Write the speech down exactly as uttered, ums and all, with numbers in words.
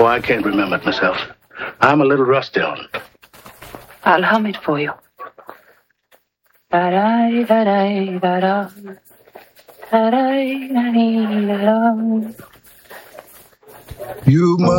I can't remember it myself. I'm a little rusty on it. I'll hum it for you. Da-da, da-da, da-da. Da-da, da-da, da-da. You must